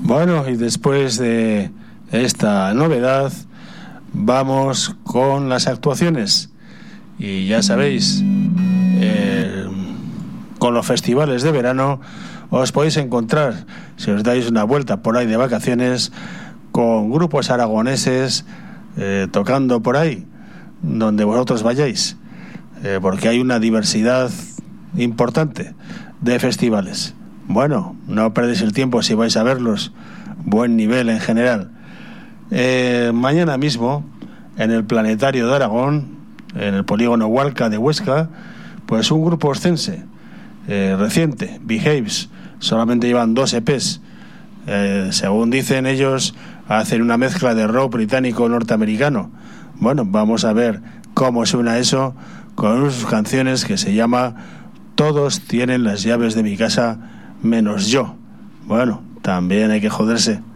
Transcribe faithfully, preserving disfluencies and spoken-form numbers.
Bueno, y después de esta novedad, vamos con las actuaciones. Y ya sabéis, eh, con los festivales de verano os podéis encontrar, si os dais una vuelta por ahí de vacaciones, con grupos aragoneses eh, tocando por ahí, donde vosotros vayáis, eh, porque hay una diversidad importante de festivales. Bueno, no perdéis el tiempo si vais a verlos, buen nivel en general. Eh, mañana mismo, en el Planetario de Aragón, en el polígono Hualca de Huesca, pues un grupo oscense eh, reciente, Behaves, solamente llevan dos E Pes. Eh, según dicen ellos, hacen una mezcla de rock británico norteamericano. Bueno, vamos a ver cómo suena eso con una de sus canciones que se llama Todos tienen las llaves de mi casa menos yo. Bueno, también hay que joderse.